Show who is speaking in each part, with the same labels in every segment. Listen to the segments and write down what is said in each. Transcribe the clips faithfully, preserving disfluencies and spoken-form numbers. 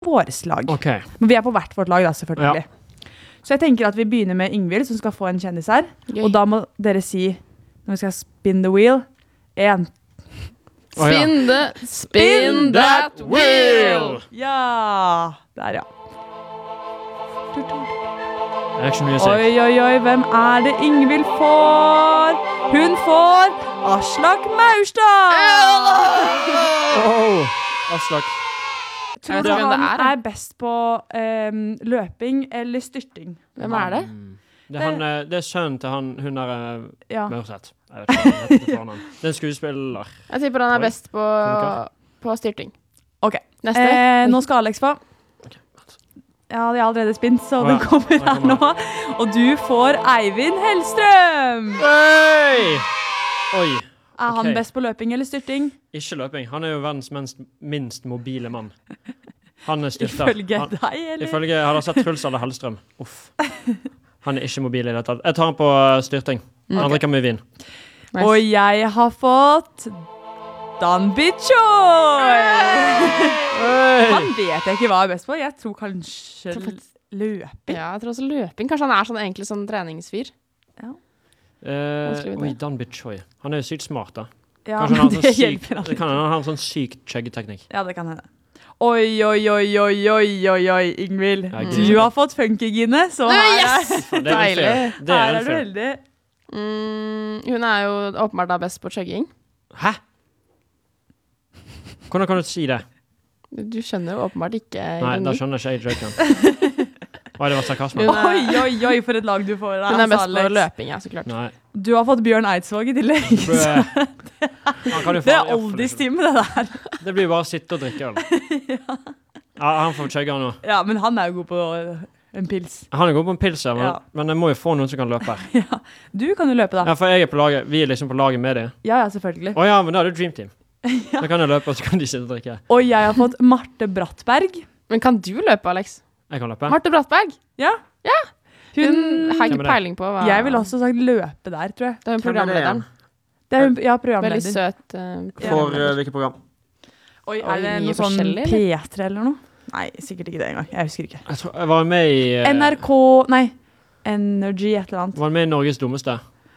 Speaker 1: våres lag.
Speaker 2: Okay.
Speaker 1: Men vi er på hvert vårt lag da, selvfølgelig. Ja. Så jeg tenker at vi begynner med Ingvild, som skal få en kjendis her. Gøy. Og da må dere si, når vi skal spin the wheel, en.
Speaker 3: Oh, ja. Spin the, spin that wheel!
Speaker 1: Ja, der ja.
Speaker 2: Det er ikke så mye å si.
Speaker 1: Oi, oi, oi, hvem er det Ingvild får? Hun får Aslak Maurstad!
Speaker 2: Oh, Aslak.
Speaker 1: Tror du han er, er best på um, løping eller styrting?
Speaker 3: Hvem er det?
Speaker 2: Det er, han, det er sønnen til han, hun er
Speaker 1: ja.
Speaker 2: Mørseth. Jeg vet ikke, jeg vet ikke det er en skuespiller.
Speaker 3: Jeg tipper han er best på, på styrting.
Speaker 1: Ok, eh, nå skal Alex få. Ja, de har allerede spint, så den kommer her nå. Og du får Eivind Hellstrøm!
Speaker 2: Hey! Oi!
Speaker 1: Er han okay. best på løping eller styrting?
Speaker 2: Ikke løping. Han er jo verdens minst, minst mobile mann. Han er styrter.
Speaker 1: Ifølge
Speaker 2: han,
Speaker 1: deg, eller?
Speaker 2: Ifølge, jeg har sett Truls eller Hellstrøm. Uff. Han er ikke mobil i det tatt. Jeg tar han på styrting. Han okay. drikker mye vin.
Speaker 1: Nice. Og jeg har fått Dan Bichoy! Hey! Han vet jeg ikke hva jeg er best på. Jeg tror kanskje løping.
Speaker 3: Ja, jeg tror også løping. Kanskje han er sånn, egentlig sånn treningsfyr.
Speaker 1: Ja.
Speaker 2: Uh, oi, Dan Bichoy. Han er jo sykt smart da.
Speaker 1: Ja,
Speaker 2: kanskje han har
Speaker 1: det
Speaker 2: sånn
Speaker 1: hjelper
Speaker 2: syk, kan han ha en sånn sykt cheggeteknikk.
Speaker 1: Ja, det kan hende. Oi, oi, oi, oi, oi, oi, oi, Ingvild. Ja, du har fått funkygine, så her
Speaker 3: yes!
Speaker 2: er det. Deilig. Det er
Speaker 1: her er du heldig.
Speaker 3: Mm, hun er jo åpenbart da best på chugging.
Speaker 2: Hæ? Hvordan kan du si det?
Speaker 3: Du skjønner jo åpenbart ikke.
Speaker 2: Nei, da skjønner ikke jeg joken. Hva er det var sarkasme?
Speaker 1: Oi, oi, oi, for et lag du får. Da,
Speaker 3: hun er best Alex. På løping, ja, så klart.
Speaker 2: Nei.
Speaker 1: Du har fått Bjørn Eidsvåg i tillegg. det, det er oldis-time, det der.
Speaker 2: Det blir bare å sitte og drikke. ja. ja, han får chugge nå.
Speaker 1: Ja, men han er jo god på en pils.
Speaker 2: Han er god på en pils, ja, men, ja. men jeg må jo få noen som kan løpe her.
Speaker 1: ja, du kan jo løpe da.
Speaker 2: Ja, for jeg er på laget, vi er liksom på laget med det.
Speaker 1: Ja, ja, selvfølgelig.
Speaker 2: Åja, men da er det Dream Team. ja. Da kan jeg løpe, og så kan de sitte og drikke.
Speaker 1: Og jeg har fått Marte Brattberg.
Speaker 3: Men kan du løpe, Alex?
Speaker 2: Jeg kan løpe.
Speaker 3: Marte Brattberg?
Speaker 1: Ja.
Speaker 3: Ja. Hun, hun har ikke peiling på hva...
Speaker 1: Jeg vil også sagt løpe der, tror jeg.
Speaker 3: Det er hun programlederen.
Speaker 1: Det er hun, ja, programleder.
Speaker 3: Veldig søt. Uh,
Speaker 2: For uh, hvilket program?
Speaker 1: Oi, er det noe sånn P tre eller noe? Nei, sikkert ikke det engang. Jeg husker ikke.
Speaker 2: Jeg, tror, jeg var med i... Uh,
Speaker 1: N R K... Nei. Energy et eller annet.
Speaker 2: Var med i Norges dummeste.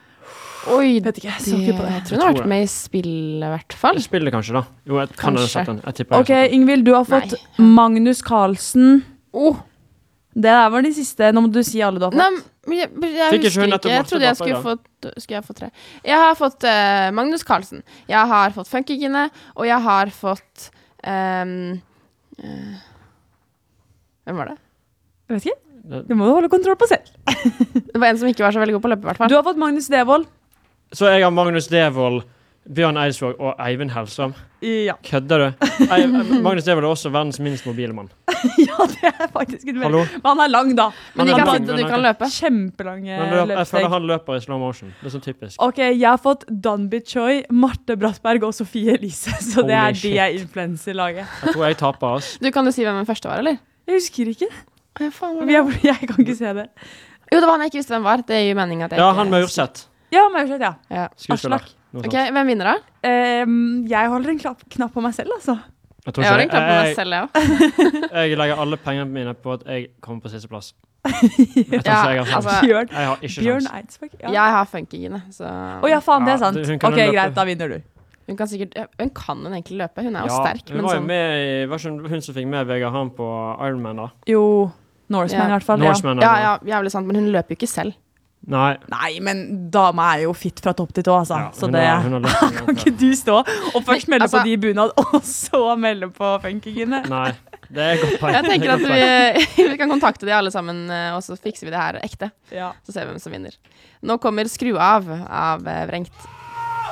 Speaker 3: Oi,
Speaker 1: vet ikke, jeg så ikke på det.
Speaker 3: Jeg tror hun har vært med i spill i hvert fall.
Speaker 2: Spillet kanskje da. Jo, jeg kan ha sett den. Jeg tipper
Speaker 1: ok, Ingvild, du har fått Nei. Magnus Carlsen.
Speaker 3: Oh.
Speaker 1: Det der var de siste. Nå må du si alle du har fått.
Speaker 3: Nei, jeg, jeg, jeg husker ikke. Jeg trodde jeg skulle få, skulle jeg få tre. Jeg har fått uh, Magnus Carlsen. Jeg har fått Funkygine. Og jeg har fått... Um, uh, hvem var det?
Speaker 1: Jeg vet ikke. Du må holde kontroll på selv.
Speaker 3: Det var en som ikke var så veldig god på løpet, i hvert fall.
Speaker 1: Du har fått Magnus Devold.
Speaker 2: Så jeg har Magnus Devold, Bjørn Eidsvåg og Eivind Hellstrøm.
Speaker 1: Ja.
Speaker 2: Kødder du? Ei, Magnus Devold er også verdens minst mobile mann.
Speaker 1: ja, det er faktisk et veldig... Men han er lang da.
Speaker 3: Men de kan sitte, du kan løpe.
Speaker 1: Kjempelange
Speaker 2: løpesteg. Jeg føler han løper i slow motion. Det er sånn typisk.
Speaker 1: Ok, jeg har fått Dan Bichoy, Marte Brattberg og Sofie Elise. Så Holy det er shit. De jeg influencer-laget.
Speaker 2: Jeg tror jeg taper oss.
Speaker 3: Du kan jo si hvem den første var, eller?
Speaker 1: Jeg husker ikke.
Speaker 3: Ja, faen, jeg,
Speaker 1: jeg kan ikke se det.
Speaker 3: Jo, det var han jeg ikke visste hvem var. Det er jo meningen at jeg
Speaker 2: ja,
Speaker 3: ikke...
Speaker 2: han Maurseth.
Speaker 1: Ja, Maurseth, ja.
Speaker 3: ja.
Speaker 2: Skuespiller.
Speaker 3: Ok, hvem vinner da?
Speaker 1: Um, jeg holder en knapp, knapp på meg selv, altså.
Speaker 2: Jeg,
Speaker 3: jeg har en knapp på meg selv, ja.
Speaker 2: jeg legger alle pengene mine på at jeg kommer på siste plass.
Speaker 1: ja,
Speaker 2: jeg har
Speaker 1: altså, Bjørn,
Speaker 2: jeg har ikke
Speaker 1: Bjørn Eidsvåg.
Speaker 3: Ja. Jeg har Funkygine, så...
Speaker 1: Å ja, faen, det er sant. Ja, ok, løpe. Greit, da vinner du.
Speaker 3: Hun kan sikkert... Hun kan hun egentlig løpe, hun er jo
Speaker 2: ja,
Speaker 3: sterk,
Speaker 2: hun
Speaker 3: men
Speaker 2: var
Speaker 3: sånn...
Speaker 2: jo med i... Var ikke hun som fikk med Vegard Han på Ironman da?
Speaker 1: Jo, Norseman ja. I hvert fall.
Speaker 2: Norseman,
Speaker 3: ja, ja, jævlig sant, men hun løper jo ikke selv.
Speaker 2: Nei.
Speaker 1: Nei, men dama er jo fit fra topp til tå, altså. Ja, så det
Speaker 2: har,
Speaker 1: kan ikke du stå og først melde altså, på de bunad, og så melde på funkygine.
Speaker 2: Nei, det er godt poeng.
Speaker 3: Jeg tenker at vi, vi kan kontakte de alle sammen, og så fikser vi det her ekte.
Speaker 1: Ja.
Speaker 3: Så ser vi hvem som vinner. Nå kommer Skru av av Vrengt.